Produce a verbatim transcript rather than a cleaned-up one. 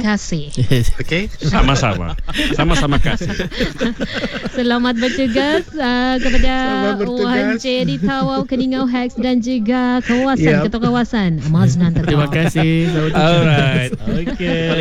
kasih. Okey, sama-sama. Sama-sama kasih. Selamat bertugas uh, kepada Wan J di Tawau, Keningau Hex dan juga kawasan, Yep. ketua kawasan Maznan Tertawau. Terima kasih. Alright. Okay.